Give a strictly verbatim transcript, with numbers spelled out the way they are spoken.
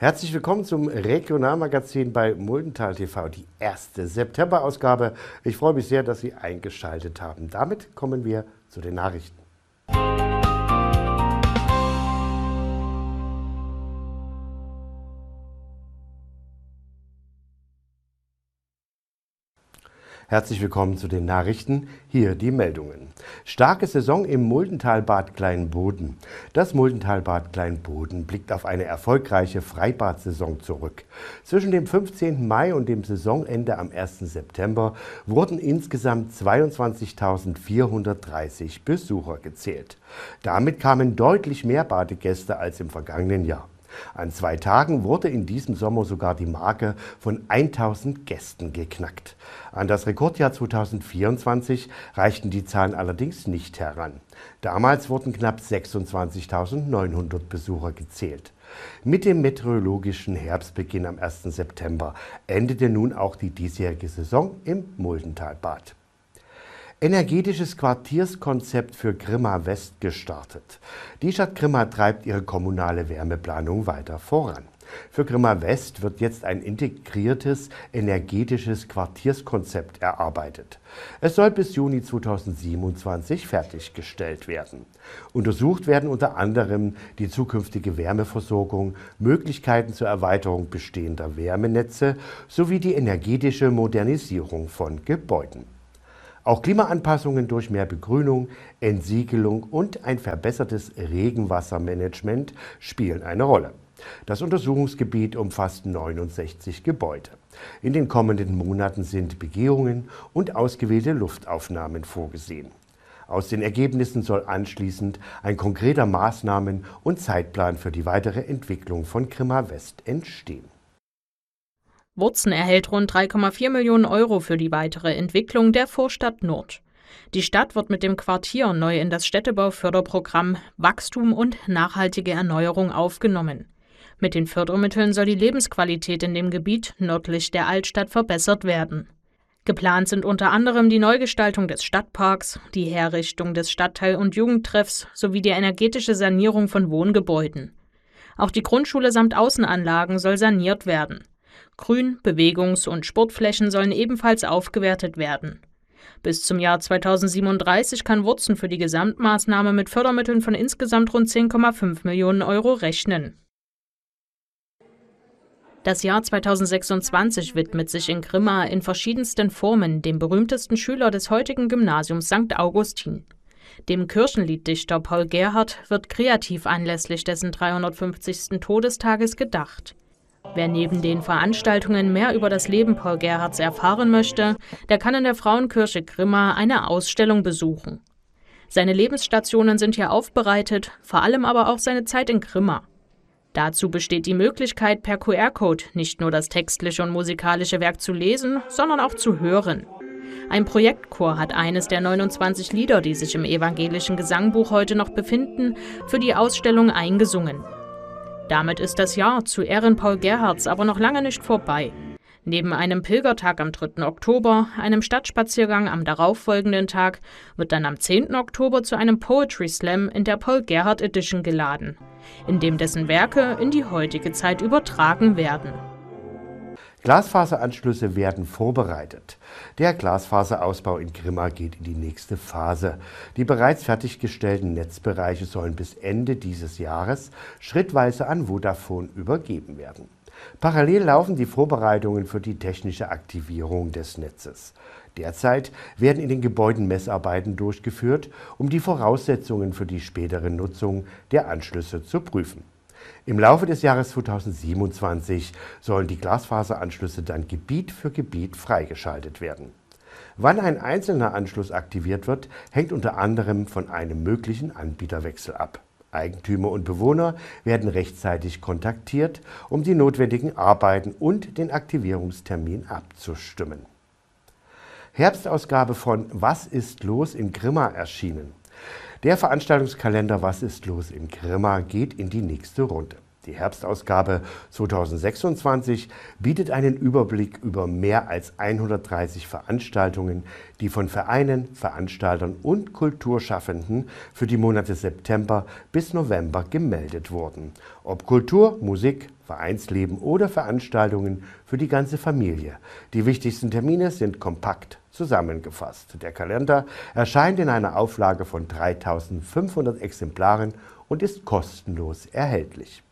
Herzlich willkommen zum Regionalmagazin bei Muldental T V, die erste September-Ausgabe. Ich freue mich sehr, dass Sie eingeschaltet haben. Damit kommen wir zu den Nachrichten. Herzlich willkommen zu den Nachrichten. Hier die Meldungen. Starke Saison im Muldentalbad Kleinboden. Das Muldentalbad Kleinboden blickt auf eine erfolgreiche Freibad-Saison zurück. Zwischen dem fünfzehnten Mai und dem Saisonende am ersten September wurden insgesamt zweiundzwanzigtausendvierhundertdreißig Besucher gezählt. Damit kamen deutlich mehr Badegäste als im vergangenen Jahr. An zwei Tagen wurde in diesem Sommer sogar die Marke von tausend Gästen geknackt. An das Rekordjahr zweitausendvierundzwanzig reichten die Zahlen allerdings nicht heran. Damals wurden knapp sechsundzwanzigtausendneunhundert Besucher gezählt. Mit dem meteorologischen Herbstbeginn am ersten September endete nun auch die diesjährige Saison im Muldentalbad. Energetisches Quartierskonzept für Grimma West gestartet. Die Stadt Grimma treibt ihre kommunale Wärmeplanung weiter voran. Für Grimma West wird jetzt ein integriertes energetisches Quartierskonzept erarbeitet. Es soll bis Juni zweitausendsiebenundzwanzig fertiggestellt werden. Untersucht werden unter anderem die zukünftige Wärmeversorgung, Möglichkeiten zur Erweiterung bestehender Wärmenetze sowie die energetische Modernisierung von Gebäuden. Auch Klimaanpassungen durch mehr Begrünung, Entsiegelung und ein verbessertes Regenwassermanagement spielen eine Rolle. Das Untersuchungsgebiet umfasst neunundsechzig Gebäude. In den kommenden Monaten sind Begehungen und ausgewählte Luftaufnahmen vorgesehen. Aus den Ergebnissen soll anschließend ein konkreter Maßnahmen- und Zeitplan für die weitere Entwicklung von Grimma West entstehen. Wurzen erhält rund drei Komma vier Millionen Euro für die weitere Entwicklung der Vorstadt Nord. Die Stadt wird mit dem Quartier neu in das Städtebauförderprogramm Wachstum und nachhaltige Erneuerung aufgenommen. Mit den Fördermitteln soll die Lebensqualität in dem Gebiet nördlich der Altstadt verbessert werden. Geplant sind unter anderem die Neugestaltung des Stadtparks, die Herrichtung des Stadtteil- und Jugendtreffs sowie die energetische Sanierung von Wohngebäuden. Auch die Grundschule samt Außenanlagen soll saniert werden. Grün-, Bewegungs- und Sportflächen sollen ebenfalls aufgewertet werden. Bis zum Jahr zweitausendsiebenunddreißig kann Wurzen für die Gesamtmaßnahme mit Fördermitteln von insgesamt rund zehn Komma fünf Millionen Euro rechnen. Das Jahr zweitausendsechsundzwanzig widmet sich in Grimma in verschiedensten Formen dem berühmtesten Schüler des heutigen Gymnasiums Sankt Augustin. Dem Kirchenlieddichter Paul Gerhardt wird kreativ anlässlich dessen dreihundertfünfzigsten Todestages gedacht. Wer neben den Veranstaltungen mehr über das Leben Paul Gerhardts erfahren möchte, der kann in der Frauenkirche Grimma eine Ausstellung besuchen. Seine Lebensstationen sind hier aufbereitet, vor allem aber auch seine Zeit in Grimma. Dazu besteht die Möglichkeit, per Q R-Code nicht nur das textliche und musikalische Werk zu lesen, sondern auch zu hören. Ein Projektchor hat eines der neunundzwanzig Lieder, die sich im evangelischen Gesangbuch heute noch befinden, für die Ausstellung eingesungen. Damit ist das Jahr zu Ehren Paul Gerhardts aber noch lange nicht vorbei. Neben einem Pilgertag am dritten Oktober, einem Stadtspaziergang am darauffolgenden Tag, wird dann am zehnten Oktober zu einem Poetry Slam in der Paul Gerhardt Edition geladen, in dem dessen Werke in die heutige Zeit übertragen werden. Glasfaseranschlüsse werden vorbereitet. Der Glasfaserausbau in Grimma geht in die nächste Phase. Die bereits fertiggestellten Netzbereiche sollen bis Ende dieses Jahres schrittweise an Vodafone übergeben werden. Parallel laufen die Vorbereitungen für die technische Aktivierung des Netzes. Derzeit werden in den Gebäuden Messarbeiten durchgeführt, um die Voraussetzungen für die spätere Nutzung der Anschlüsse zu prüfen. Im Laufe des Jahres zweitausendsiebenundzwanzig sollen die Glasfaseranschlüsse dann Gebiet für Gebiet freigeschaltet werden. Wann ein einzelner Anschluss aktiviert wird, hängt unter anderem von einem möglichen Anbieterwechsel ab. Eigentümer und Bewohner werden rechtzeitig kontaktiert, um die notwendigen Arbeiten und den Aktivierungstermin abzustimmen. Herbstausgabe von Was ist los in Grimma erschienen. Der Veranstaltungskalender Was ist los in Grimma geht in die nächste Runde. Die Herbstausgabe zweitausendsechsundzwanzig bietet einen Überblick über mehr als hundertdreißig Veranstaltungen, die von Vereinen, Veranstaltern und Kulturschaffenden für die Monate September bis November gemeldet wurden. Ob Kultur, Musik, Vereinsleben oder Veranstaltungen für die ganze Familie. Die wichtigsten Termine sind kompakt zusammengefasst. Der Kalender erscheint in einer Auflage von dreitausendfünfhundert Exemplaren und ist kostenlos erhältlich.